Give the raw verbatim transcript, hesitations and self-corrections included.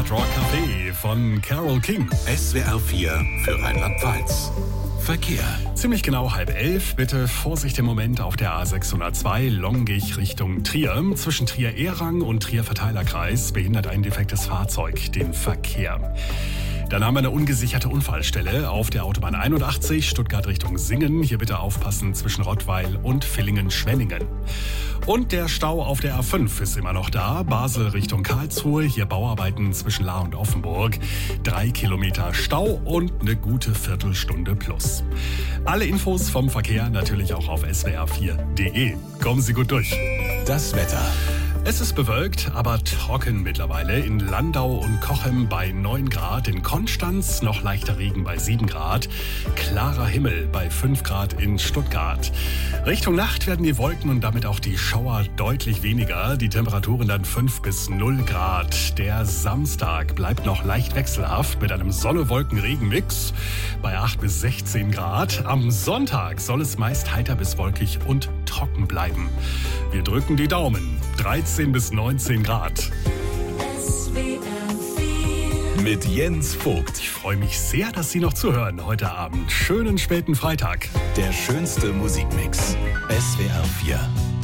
Hard Rock Café von Carole King. S W R vier für Rheinland-Pfalz. Verkehr. Ziemlich genau halb elf. Bitte Vorsicht im Moment auf der A sechshundertzwei Longich Richtung Trier. Zwischen Trier-Ehrang und Trier-Verteilerkreis behindert ein defektes Fahrzeug den Verkehr. Dann haben wir eine ungesicherte Unfallstelle auf der Autobahn einundachtzig, Stuttgart Richtung Singen. Hier bitte aufpassen zwischen Rottweil und Villingen-Schwenningen. Und der Stau auf der A fünf ist immer noch da. Basel Richtung Karlsruhe, hier Bauarbeiten zwischen Lahr und Offenburg. Drei Kilometer Stau und eine gute Viertelstunde plus. Alle Infos vom Verkehr natürlich auch auf S W R vier punkt de. Kommen Sie gut durch. Das Wetter. Es ist bewölkt, aber trocken mittlerweile. In Landau und Cochem bei neun Grad, in Konstanz noch leichter Regen bei sieben Grad, klarer Himmel bei fünf Grad in Stuttgart. Richtung Nacht werden die Wolken und damit auch die Schauer deutlich weniger, die Temperaturen dann fünf bis null Grad. Der Samstag bleibt noch leicht wechselhaft mit einem Sonne-Wolken-Regen-Mix bei acht bis sechzehn Grad. Am Sonntag soll es meist heiter bis wolkig und trocken bleiben. Wir drücken die Daumen. dreizehn bis neunzehn Grad. Mit Jens Vogt. Ich freue mich sehr, dass Sie noch zuhören heute Abend. Schönen späten Freitag. Der schönste Musikmix. S W R vier.